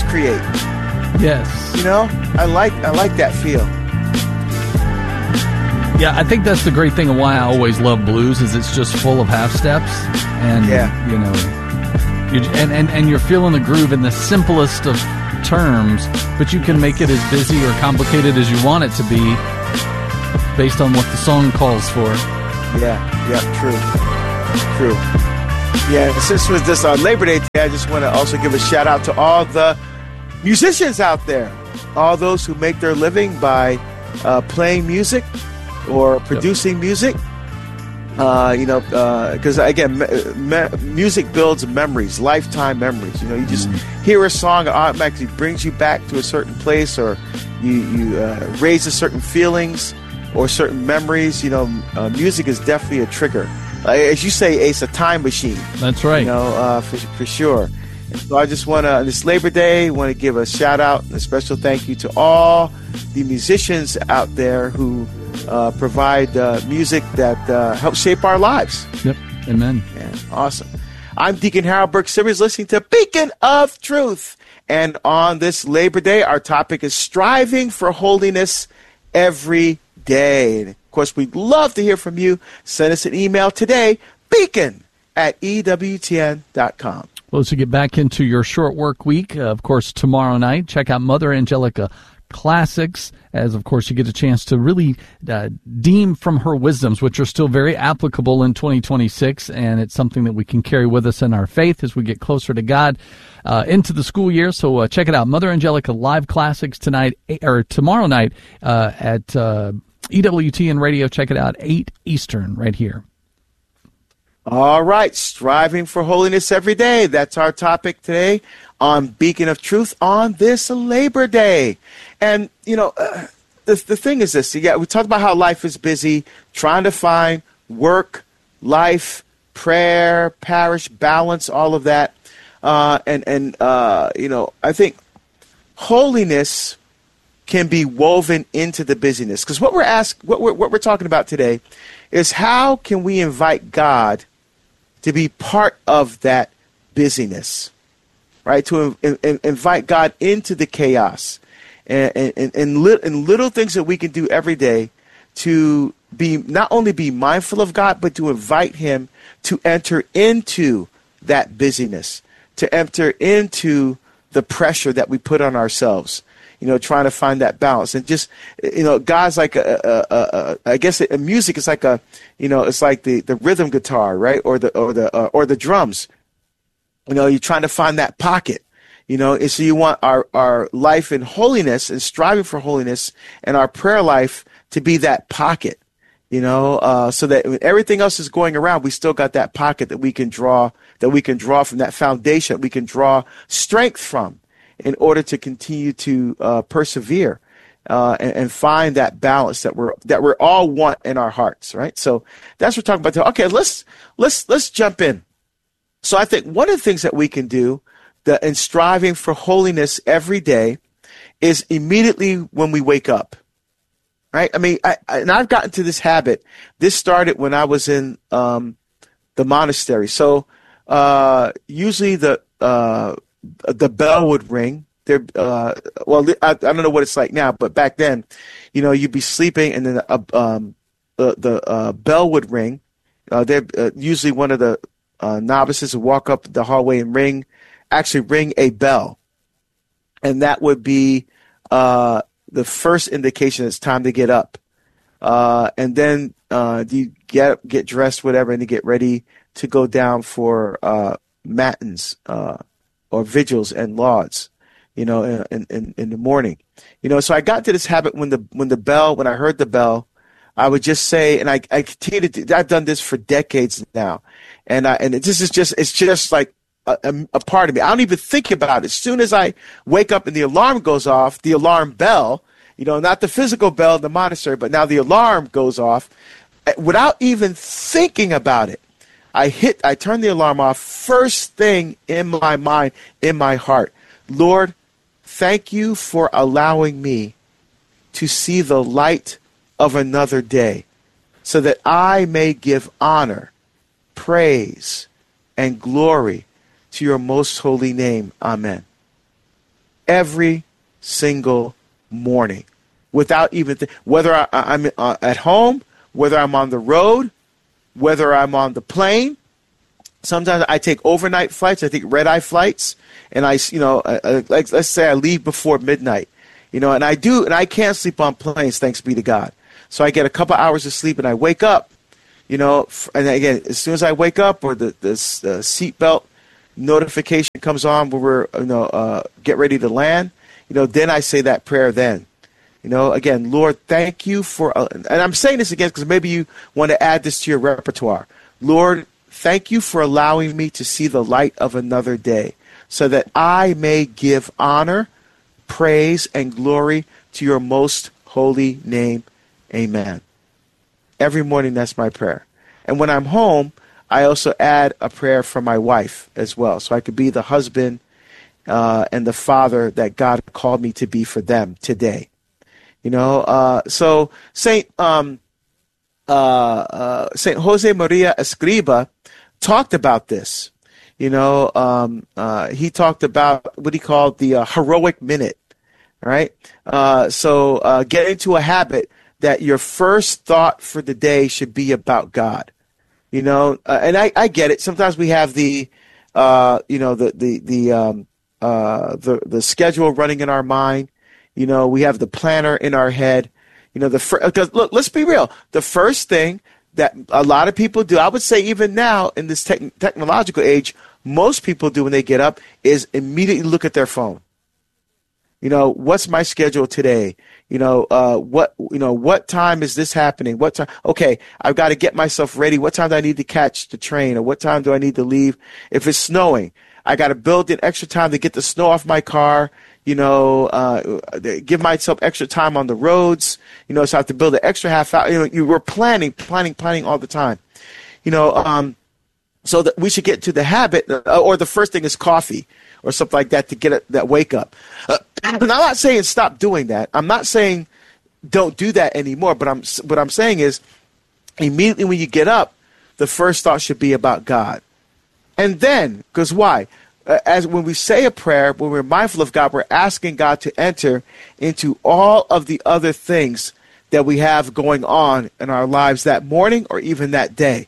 create. Yes. You know, I like that feel. Yeah, I think that's the great thing of why I always love blues is it's just full of half steps, and you know, and you're feeling the groove in the simplest of terms, but you can make it as busy or complicated as you want it to be, based on what the song calls for. True. Yeah, since it was this on Labor Day today, I just want to also give a shout out to all the musicians out there, all those who make their living by playing music or producing music. You know, because again, music builds memories, lifetime memories. You know, you just hear a song, it automatically brings you back to a certain place, or you raises certain feelings or certain memories. You know, music is definitely a trigger. As you say, Ace, a time machine. That's right. You know, for sure. And so I just want to, on this Labor Day, want to give a shout out and a special thank you to all the musicians out there who provide music that helps shape our lives. Yep. Amen. Yeah, awesome. I'm Deacon Harold Burke-Sivers, listening to Beacon of Truth. And on this Labor Day, our topic is striving for holiness every day. And of course, we'd love to hear from you. Send us an email today, beacon@ewtn.com. Well, as we get back into your short work week, of course, tomorrow night, check out Mother Angelica Classics, as of course you get a chance to really deem from her wisdoms, which are still very applicable in 2026, and it's something that we can carry with us in our faith as we get closer to God into the school year. So check it out, Mother Angelica Live Classics tonight or tomorrow night at EWTN Radio. Check it out, 8 Eastern, right here. All right, striving for holiness every day. That's our topic today on Beacon of Truth on this Labor Day. And, you know, the thing is this. Yeah, we talked about how life is busy, trying to find work, life, prayer, parish, balance, all of that. You know, I think holiness can be woven into the busyness. Because what we're talking about today is how can we invite God to be part of that busyness, right? To invite God into the chaos and little things that we can do every day to be not only be mindful of God, but to invite Him to enter into that busyness, to enter into the pressure that we put on ourselves. You know, trying to find that balance, and just, you know, God's like I guess music is like it's like the rhythm guitar, right, or the drums. You know, you're trying to find that pocket. You know, and so you want our life in holiness and striving for holiness, and our prayer life to be that pocket. You know, so that when everything else is going around, we still got that pocket that we can draw from, that foundation that we can draw strength from, in order to continue to persevere and find that balance that we're all want in our hearts, right? So that's what we're talking about today. Okay, let's jump in. So I think one of the things that we can do in striving for holiness every day is immediately when we wake up, right? I mean, I've gotten to this habit. This started when I was in the monastery. So usually the bell would ring. I don't know what it's like now, but back then, you know, you'd be sleeping and then the bell would ring. Usually one of the novices would walk up the hallway and ring a bell, and that would be the first indication it's time to get up. And then you get dressed, whatever, and you get ready to go down for matins or vigils and lauds, you know, in the morning. You know, so I got to this habit when I heard the bell, I would just say, and I continue to do, I've done this for decades now, and this is just like a part of me. I don't even think about it. As soon as I wake up and the alarm goes off, the alarm bell, you know, not the physical bell in the monastery, but now the alarm goes off, without even thinking about it. I turn the alarm off, first thing in my mind, in my heart. Lord, thank you for allowing me to see the light of another day, so that I may give honor, praise, and glory to your most holy name. Amen. every single morning, without even whether I'm at home, whether I'm on the road, whether I'm on the plane. Sometimes I take overnight flights. I take red-eye flights, and like let's say I leave before midnight, and I can't sleep on planes, thanks be to God. So I get a couple hours of sleep, and I wake up, and again, as soon as I wake up, or the seatbelt notification comes on where we're get ready to land, then I say that prayer. Then, again, Lord, thank you for, and I'm saying this again because maybe you want to add this to your repertoire. Lord, thank you for allowing me to see the light of another day, so that I may give honor, praise, and glory to your most holy name. Amen. Every morning, that's my prayer. And when I'm home, I also add a prayer for my wife as well, so I could be the husband and the father that God called me to be for them today. So Saint Jose Maria Escriba talked about this. He talked about what he called the heroic minute, right? So get into a habit that your first thought for the day should be about God. And I get it. Sometimes we have the schedule running in our mind. We have the planner in our head. Because look, let's be real. The first thing that a lot of people do, I would say even now in this technological age, most people do when they get up is immediately look at their phone. What's my schedule today? What time is this happening? What time? Okay, I've got to get myself ready. What time do I need to catch the train? Or what time do I need to leave? If it's snowing, I got to build in extra time to get the snow off my car. Give myself extra time on the roads. So I have to build an extra half hour. You were planning all the time. So that we should get to the habit, or the first thing is coffee or something like that to get that wake up. And I'm not saying stop doing that. I'm not saying don't do that anymore. But what I'm saying is immediately when you get up, the first thought should be about God. And then, because why? As when we say a prayer, when we're mindful of God, we're asking God to enter into all of the other things that we have going on in our lives that morning or even that day.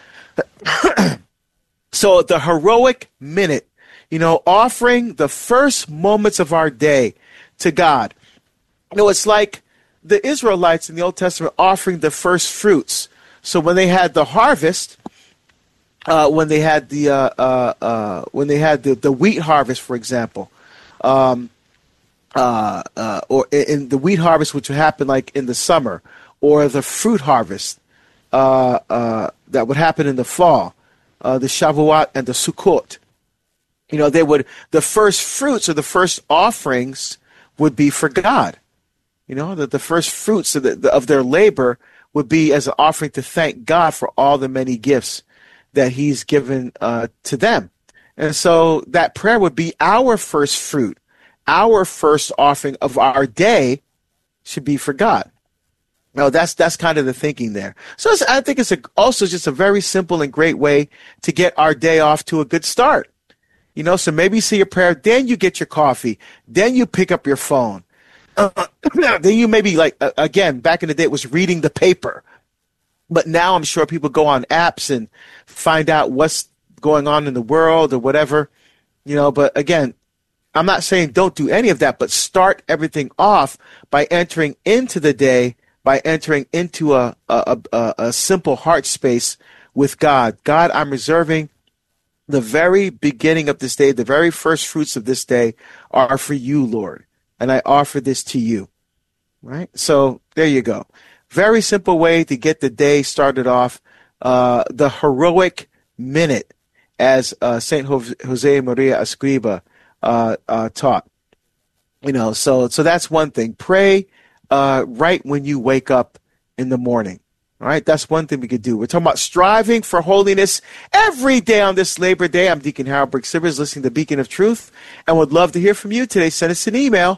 So the heroic minute, offering the first moments of our day to God. It's like the Israelites in the Old Testament offering the first fruits. So when they had the harvest, when they had the wheat harvest, for example, or in the wheat harvest, which would happen like in the summer, or the fruit harvest that would happen in the fall, the Shavuot and the Sukkot. The first fruits or the first offerings would be for God. That the first fruits of their labor would be as an offering to thank God for all the many gifts that he's given to them. And so that prayer would be our first fruit. Our first offering of our day should be for God. No, that's kind of the thinking there. So I think it's also just a very simple and great way to get our day off to a good start. So maybe you say your prayer, then you get your coffee, then you pick up your phone. Then you maybe again, back in the day it was reading the paper. But now I'm sure people go on apps and find out what's going on in the world or whatever, but again, I'm not saying don't do any of that, but start everything off by entering into the day, by entering into a simple heart space with God. God, I'm reserving the very beginning of this day, the very first fruits of this day are for you, Lord, and I offer this to you, right? So there you go. Very simple way to get the day started off, the heroic minute, as Saint Jose Maria Escriba taught. So that's one thing. Pray right when you wake up in the morning. All right, that's one thing we could do. We're talking about striving for holiness every day on this Labor Day. I'm Deacon Harold Brooks-Sivers, listening to Beacon of Truth, and would love to hear from you today. Send us an email,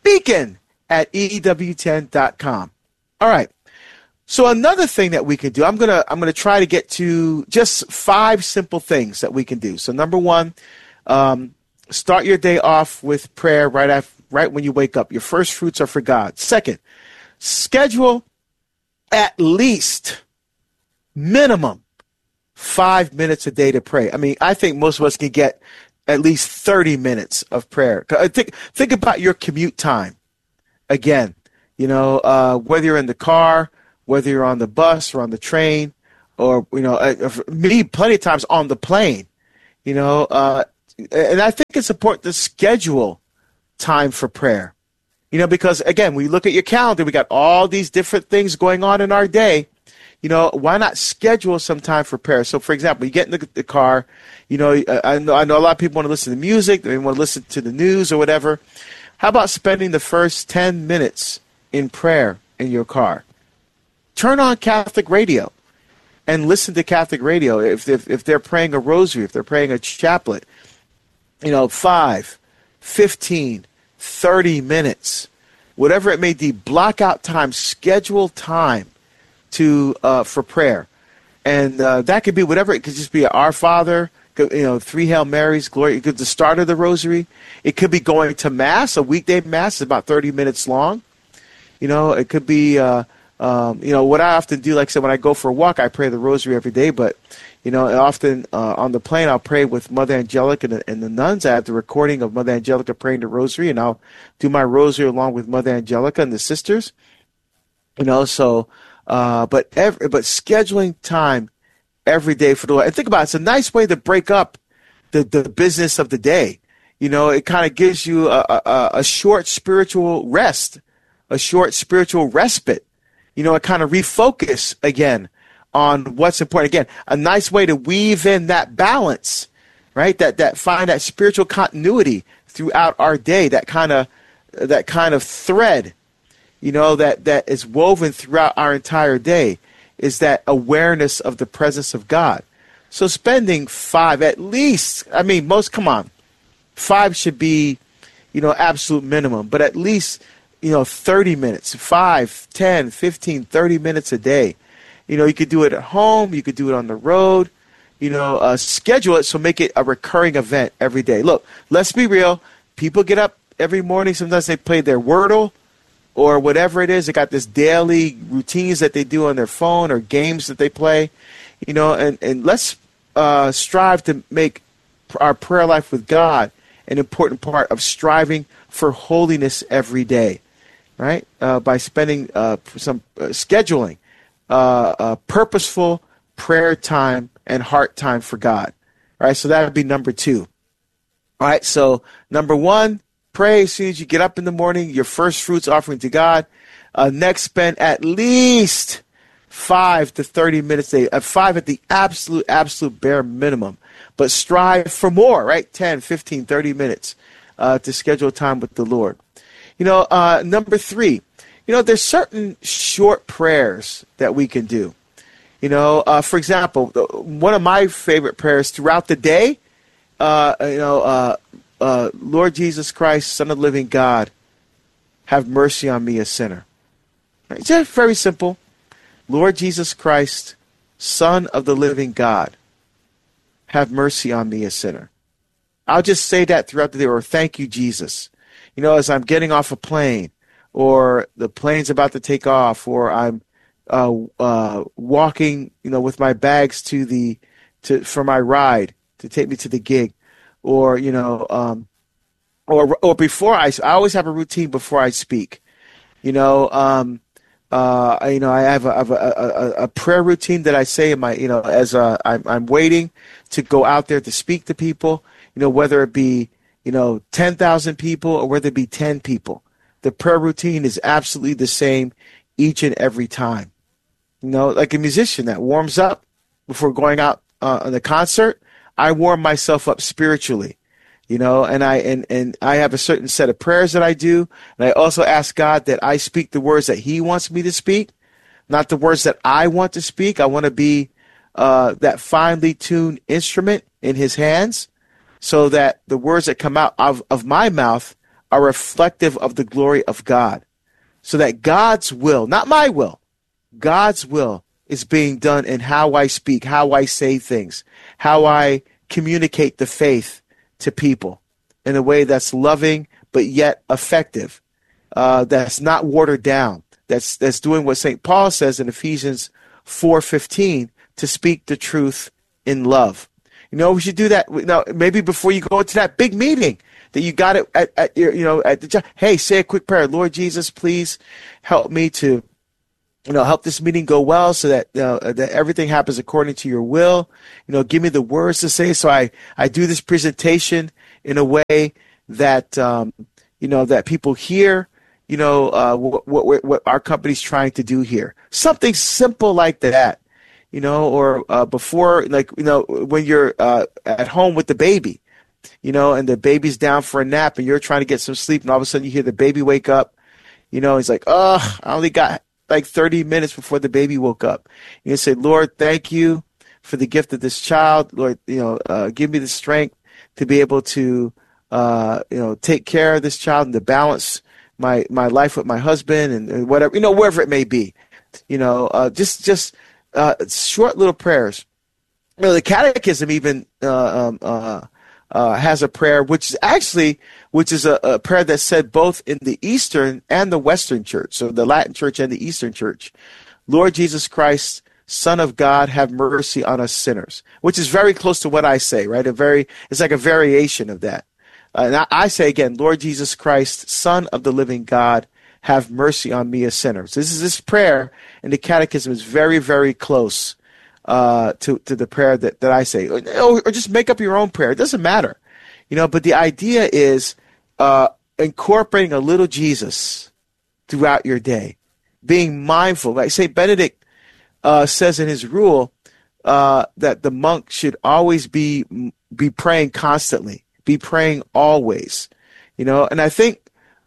beacon@ew10.com. All right. So another thing that we can do, I'm gonna try to get to just 5 simple things that we can do. So number one, start your day off with prayer right when you wake up. Your first fruits are for God. Second, schedule at least minimum 5 minutes a day to pray. I mean, I think most of us can get at least 30 minutes of prayer. Think about your commute time. Again, whether you're in the car, whether you're on the bus or on the train, or, me plenty of times on the plane, and I think it's important to schedule time for prayer, because, again, when you look at your calendar, we got all these different things going on in our day. Why not schedule some time for prayer? So, for example, you get in the car, I know a lot of people want to listen to music, they want to listen to the news or whatever. How about spending the first 10 minutes in prayer in your car? Turn on Catholic radio and listen to Catholic radio. If they're praying a rosary, if they're praying a chaplet, 5, 15, 30 minutes, whatever it may be, block out time, schedule time for prayer. And that could be whatever. It could just be Our Father, 3 Hail Marys, glory. It could be the start of the rosary. It could be going to Mass. A weekday Mass is about 30 minutes long. It could be, what I often do, like I said, when I go for a walk, I pray the rosary every day. But, often on the plane, I'll pray with Mother Angelica and the nuns. I have the recording of Mother Angelica praying the rosary, and I'll do my rosary along with Mother Angelica and the sisters. But scheduling time every day for the Lord. And think about it, it's a nice way to break up the business of the day. It kind of gives you a short spiritual rest, a short spiritual respite. It kind of refocus again on what's important. Again, a nice way to weave in that balance, right? That find that spiritual continuity throughout our day, that kind of thread, that is woven throughout our entire day, is that awareness of the presence of God. So spending 5 at least, come on, 5 should be, absolute minimum, but at least, 30 minutes, 5, 10, 15, 30 minutes a day. You could do it at home, you could do it on the road, schedule it, so make it a recurring event every day. Look, let's be real. People get up every morning, sometimes they play their Wordle, or whatever it is. They got this daily routines that they do on their phone or games that they play, and let's strive to make our prayer life with God an important part of striving for holiness every day, right? By spending scheduling purposeful prayer time and heart time for God. All right, so that would be number 2. All right, so number 1, pray as soon as you get up in the morning, your first fruits offering to God. Next, spend at least 5 to 30 minutes a day, 5 at the absolute bare minimum. But strive for more, right? 10, 15, 30 minutes to schedule time with the Lord. Number 3, there's certain short prayers that we can do. For example, one of my favorite prayers throughout the day, Lord Jesus Christ, Son of the living God, have mercy on me, a sinner. Right? It's just very simple. Lord Jesus Christ, Son of the living God, have mercy on me, a sinner. I'll just say that throughout the day, or thank you, Jesus. As I'm getting off a plane, or the plane's about to take off, or I'm walking, with my bags for my ride to take me to the gig. Or or before I always have a routine before I speak. I have a prayer routine that I say in my, as I'm waiting to go out there to speak to people. Whether it be 10,000 people or whether it be 10 people, the prayer routine is absolutely the same each and every time. Like a musician that warms up before going out on the concert. I warm myself up spiritually, and I have a certain set of prayers that I do. And I also ask God that I speak the words that He wants me to speak, not the words that I want to speak. I want to be that finely tuned instrument in His hands, so that the words that come out of my mouth are reflective of the glory of God, so that God's will, not my will, God's will is being done in how I speak, how I say things, how I communicate the faith to people. in a way that's loving but yet effective, that's not watered down, that's doing what St. Paul says in Ephesians 4:15, to speak the truth in love. We should do that. Maybe before you go into that big meeting that you got it at your, at the job. Hey, say a quick prayer. Lord Jesus, please help me to, help this meeting go well, so that that everything happens according to your will. Give me the words to say, so I do this presentation in a way that that people hear. What our company's trying to do here. Something simple like that. Or before, when you're at home with the baby, and the baby's down for a nap and you're trying to get some sleep, and all of a sudden you hear the baby wake up, he's like, oh, I only got like 30 minutes before the baby woke up. You say, Lord, thank you for the gift of this child. Lord, give me the strength to be able to, take care of this child and to balance my life with my husband and whatever, wherever it may be, just short little prayers. The Catechism even has a prayer, which is a prayer that's said both in the Eastern and the Western Church, so the Latin Church and the Eastern Church. Lord Jesus Christ, Son of God, have mercy on us sinners, which is very close to what I say, right? It's like a variation of that. And I say again, Lord Jesus Christ, Son of the living God, have mercy on me, a sinner. So this prayer in the Catechism is very, very close to the prayer that I say. Or just make up your own prayer. It doesn't matter. But the idea is incorporating a little Jesus throughout your day, being mindful. Like St. Benedict says in his rule that the monk should always be praying constantly, be praying always. And I think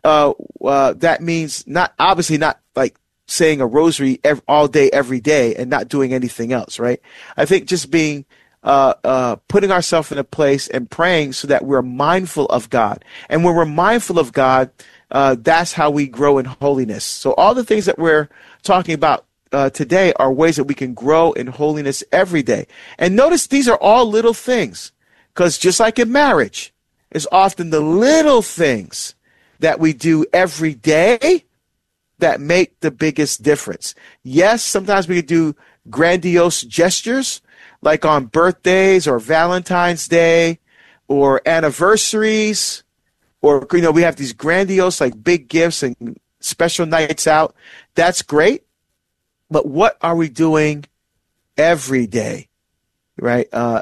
that means not like saying a rosary all day, every day, and not doing anything else, right? I think just being, putting ourselves in a place and praying so that we're mindful of God. And when we're mindful of God, that's how we grow in holiness. So all the things that we're talking about today are ways that we can grow in holiness every day. And notice these are all little things, because just like in marriage, it's often the little things that we do every day that make the biggest difference. Yes, sometimes we do grandiose gestures, like on birthdays or Valentine's Day or anniversaries, or, we have these grandiose, like big gifts and special nights out. That's great. But what are we doing every day? Right? I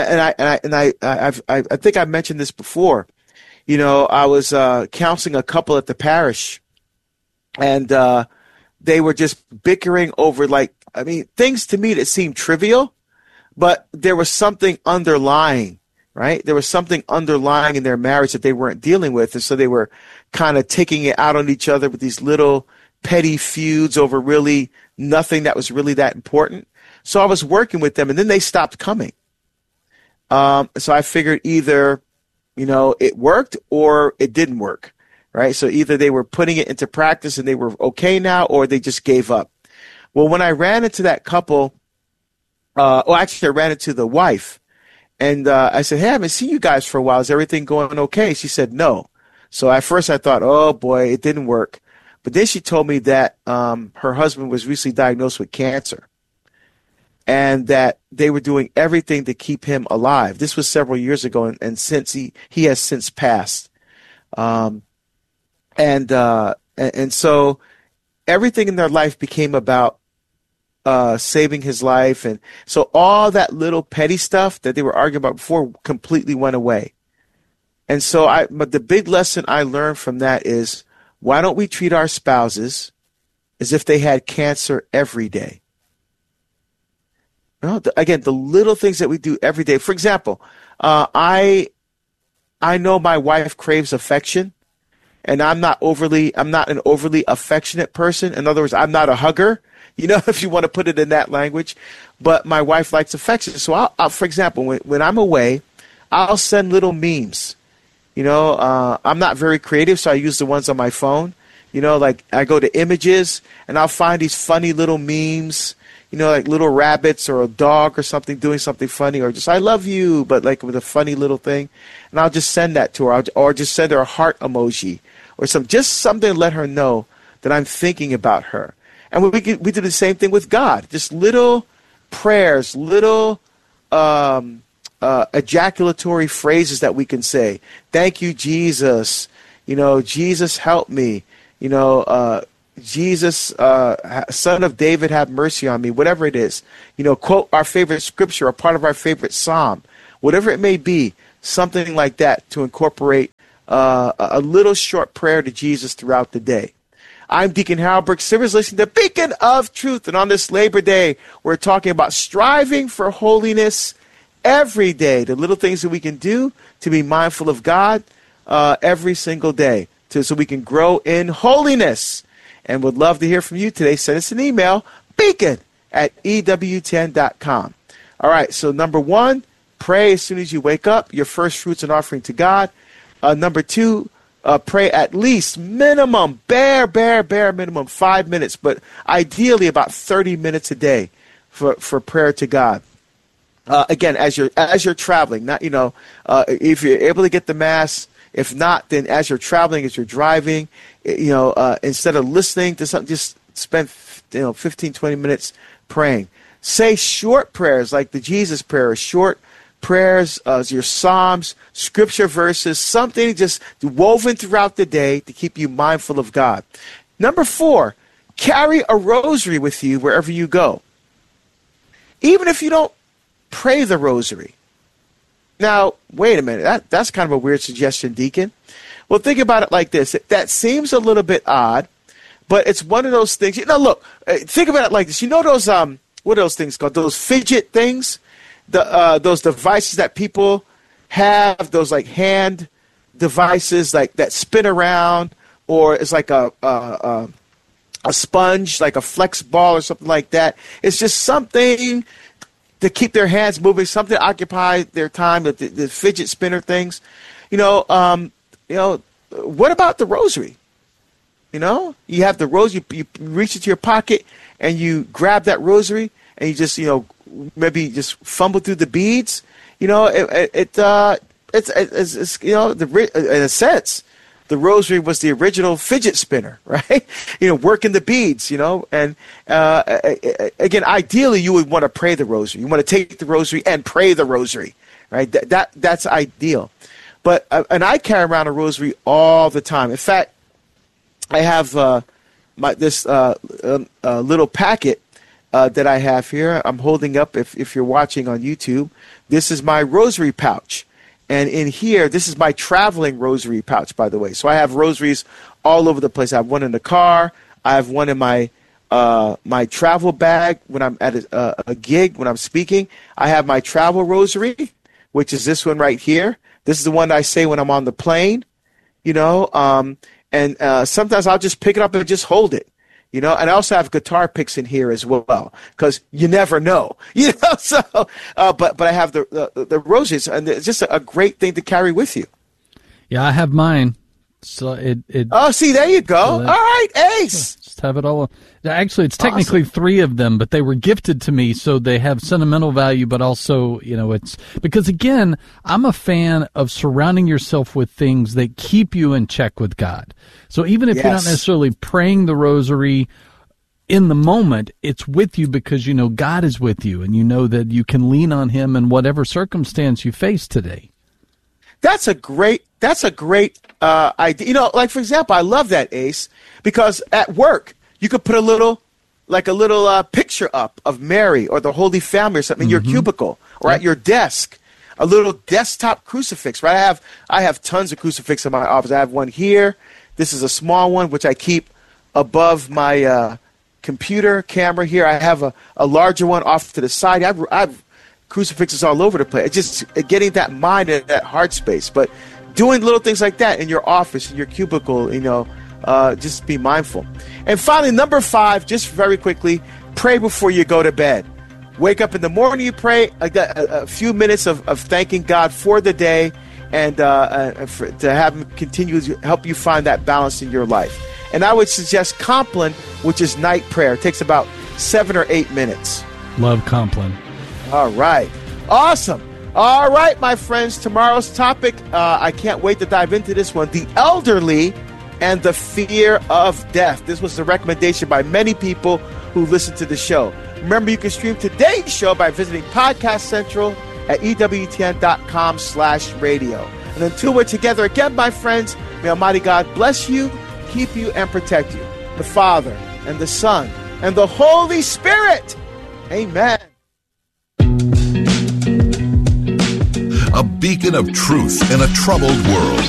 think I mentioned this before. I was counseling a couple at the parish, and they were just bickering over, things to me that seemed trivial, but there was something underlying, right? There was something underlying in their marriage that they weren't dealing with, and so they were kind of taking it out on each other with these little petty feuds over really nothing that was really that important. So I was working with them, and then they stopped coming. So I figured either it worked or it didn't work, right? So either they were putting it into practice and they were okay now, or they just gave up. Well, when I ran into that couple, actually I ran into the wife, and I said, hey, I haven't seen you guys for a while. Is everything going okay? She said no. So at first I thought, oh boy, it didn't work. But then she told me that her husband was recently diagnosed with cancer, and that they were doing everything to keep him alive. This was several years ago, and since he has since passed. And so everything in their life became about saving his life. And so all that little petty stuff that they were arguing about before completely went away. And so but the big lesson I learned from that is, why don't we treat our spouses as if they had cancer every day? Again, the little things that we do every day. For example, I know my wife craves affection, and I'm not an overly affectionate person. In other words, I'm not a hugger, if you want to put it in that language. But my wife likes affection. So I'll for example, when I'm away, I'll send little memes. I'm not very creative, so I use the ones on my phone. You know, like I go to images and I'll find these funny little memes, you know, like little rabbits or a dog or something doing something funny, or just I love you, but like with a funny little thing. And I'll just send that to her, or just send her a heart emoji or just something to let her know that I'm thinking about her. And we do the same thing with God, just little prayers, little ejaculatory phrases that we can say. Thank you, Jesus. You know, Jesus, help me. You know, Jesus, Son of David, have mercy on me. Whatever it is. You know, quote our favorite scripture or part of our favorite psalm. Whatever it may be, something like that to incorporate a little short prayer to Jesus throughout the day. I'm Deacon Harold Burke Sivers, listening to Beacon of Truth. And on this Labor Day, we're talking about striving for holiness every day. The little things that we can do to be mindful of God every single day, so we can grow in holiness. And would love to hear from you today. Send us an email, beacon@ew10.com. All right, so number one, pray as soon as you wake up, your first fruits and offering to God. Number two, pray at least minimum, bare minimum 5 minutes, but ideally about 30 minutes a day for prayer to God. Again, as you're traveling, not, you know, if you're able to get the Mass. If not, then as you're traveling, as you're driving, you know, instead of listening to something, just spend 15, 20 minutes praying. Say short prayers like the Jesus prayer, short prayers, your Psalms, scripture verses, something just woven throughout the day to keep you mindful of God. Number four, carry a rosary with you wherever you go. Even if you don't pray the rosary. Now, wait a minute. That's kind of a weird suggestion, Deacon. Well, think about it like this. That seems a little bit odd, but it's one of those things. You know, look, think about it like this. You know those, what are those things called? Those fidget things? Those devices that people have, those like hand devices like that spin around, or it's like a sponge, like a flex ball or something like that. It's just something to keep their hands moving, something to occupy their time, the fidget spinner things. You know, what about the rosary? You know, you have the rosary, you reach into your pocket and you grab that rosary and you just, you know, maybe just fumble through the beads. You know, it's you know, in a sense, the rosary was the original fidget spinner, right? You know, working the beads, you know. And again, ideally, you would want to pray the rosary. You want to take the rosary and pray the rosary, right? That's ideal. But and I carry around a rosary all the time. In fact, I have this little packet that I have here. I'm holding up. If you're watching on YouTube, this is my rosary pouch. And in here, this is my traveling rosary pouch, by the way. So I have rosaries all over the place. I have one in the car. I have one in my my travel bag when I'm at a gig, when I'm speaking. I have my travel rosary, which is this one right here. This is the one I say when I'm on the plane, you know. And sometimes I'll just pick it up and just hold it. You know, and I also have guitar picks in here as well, because you never know, you know. So, but I have the roses, and it's just a great thing to carry with you. Yeah, I have mine. So it oh, see, there you go. All right, Ace. Just have it all. Actually, it's technically awesome. 3 of them, but they were gifted to me, so they have sentimental value. But also, you know, it's because again, I'm a fan of surrounding yourself with things that keep you in check with God. So even if you're not necessarily praying the rosary in the moment, it's with you because you know God is with you, and you know that you can lean on Him in whatever circumstance you face today. That's a great idea. You know, like, for example, I love that, Ace, because at work, you could put a little picture up of Mary or the Holy Family or something in your cubicle or at your desk, a little desktop crucifix, right? I have tons of crucifixes in my office. I have one here. This is a small one, which I keep above my computer camera here. I have a larger one off to the side. I've crucifixes all over the place. It's just getting that mind and that heart space. But doing little things like that in your office, in your cubicle, you know, just be mindful. And finally, number 5, just very quickly, pray before you go to bed. Wake up in the morning, you pray, a few minutes of thanking God for the day and to have Him continue to help you find that balance in your life. And I would suggest Compline, which is night prayer. It takes about 7 or 8 minutes. Love Compline. All right. Awesome. All right, my friends. Tomorrow's topic, I can't wait to dive into this one. The elderly and the fear of death. This was the recommendation by many people who listen to the show. Remember, you can stream today's show by visiting Podcast Central at EWTN.com/radio. And until we're together again, my friends, may Almighty God bless you, keep you, and protect you. The Father, and the Son, and the Holy Spirit. Amen. A beacon of truth in a troubled world.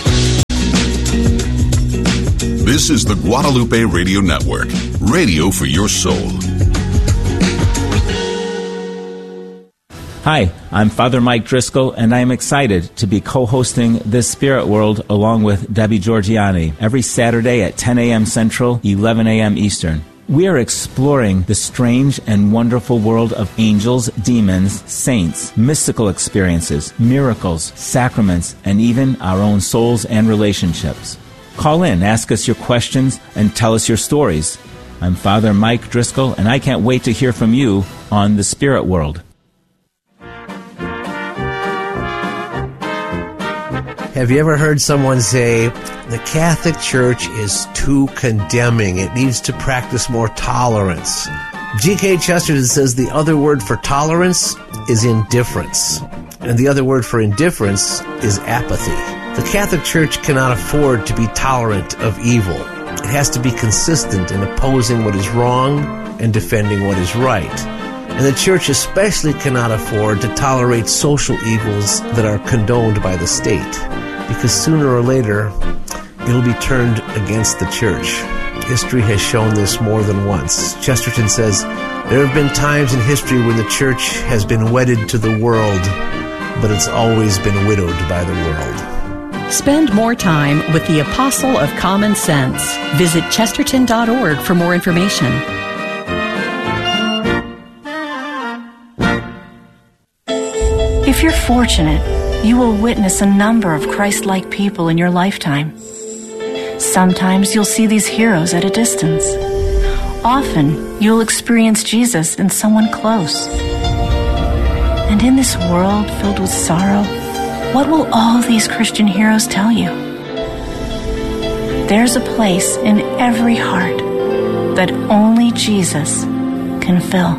This is the Guadalupe Radio Network, radio for your soul. Hi, I'm Father Mike Driscoll, and I am excited to be co-hosting This Spirit World along with Debbie Georgiani every Saturday at 10 a.m. Central, 11 a.m. Eastern. We are exploring the strange and wonderful world of angels, demons, saints, mystical experiences, miracles, sacraments, and even our own souls and relationships. Call in, ask us your questions, and tell us your stories. I'm Father Mike Driscoll, and I can't wait to hear from you on The Spirit World. Have you ever heard someone say, the Catholic Church is too condemning, it needs to practice more tolerance? G.K. Chesterton says the other word for tolerance is indifference, and the other word for indifference is apathy. The Catholic Church cannot afford to be tolerant of evil. It has to be consistent in opposing what is wrong and defending what is right. And the Church especially cannot afford to tolerate social evils that are condoned by the state, because sooner or later, it'll be turned against the Church. History has shown this more than once. Chesterton says, there have been times in history when the Church has been wedded to the world, but it's always been widowed by the world. Spend more time with the Apostle of Common Sense. Visit chesterton.org for more information. If you're fortunate, you will witness a number of Christ-like people in your lifetime. Sometimes you'll see these heroes at a distance. Often, you'll experience Jesus in someone close. And in this world filled with sorrow, what will all these Christian heroes tell you? There's a place in every heart that only Jesus can fill.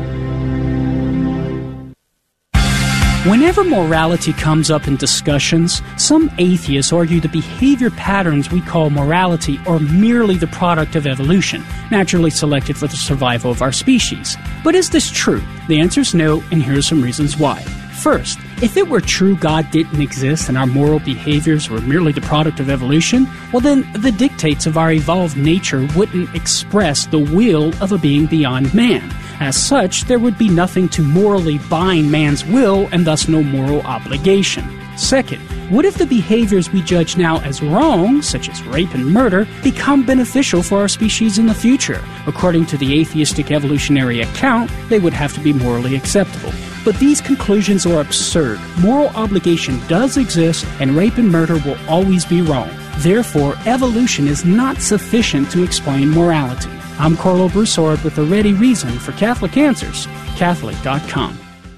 Whenever morality comes up in discussions, some atheists argue the behavior patterns we call morality are merely the product of evolution, naturally selected for the survival of our species. But is this true? The answer is no, and here are some reasons why. First, if it were true God didn't exist and our moral behaviors were merely the product of evolution, well then the dictates of our evolved nature wouldn't express the will of a being beyond man. As such, there would be nothing to morally bind man's will and thus no moral obligation. Second, what if the behaviors we judge now as wrong, such as rape and murder, become beneficial for our species in the future? According to the atheistic evolutionary account, they would have to be morally acceptable. But these conclusions are absurd. Moral obligation does exist, and rape and murder will always be wrong. Therefore, evolution is not sufficient to explain morality. I'm Carlo Broussard with a ready reason for Catholic Answers, Catholic.com.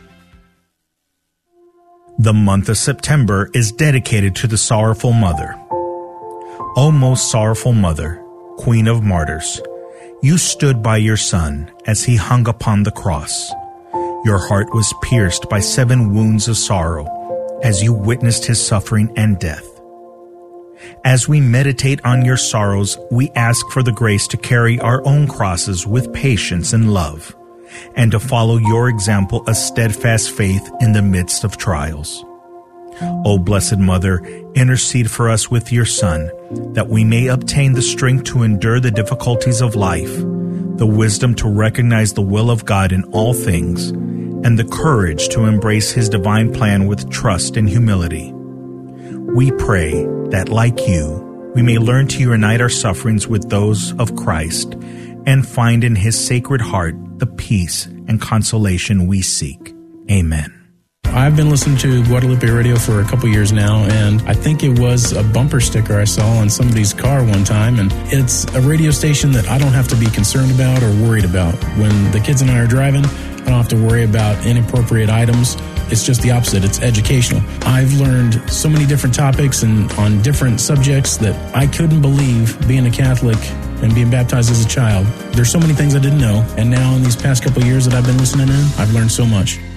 The month of September is dedicated to the Sorrowful Mother. O most sorrowful Mother, Queen of Martyrs, you stood by your Son as he hung upon the cross. Your heart was pierced by 7 wounds of sorrow as you witnessed his suffering and death. As we meditate on your sorrows, we ask for the grace to carry our own crosses with patience and love, and to follow your example of steadfast faith in the midst of trials. O Blessed Mother, intercede for us with your Son, that we may obtain the strength to endure the difficulties of life, the wisdom to recognize the will of God in all things, and the courage to embrace his divine plan with trust and humility. We pray that, like you, we may learn to unite our sufferings with those of Christ and find in his sacred heart the peace and consolation we seek. Amen. I've been listening to Guadalupe Radio for a couple years now, and I think it was a bumper sticker I saw on somebody's car one time, and it's a radio station that I don't have to be concerned about or worried about. When the kids and I are driving, I don't have to worry about inappropriate items. It's just the opposite. It's educational. I've learned so many different topics and on different subjects that I couldn't believe being a Catholic and being baptized as a child. There's so many things I didn't know, and now in these past couple of years that I've been listening in, I've learned so much.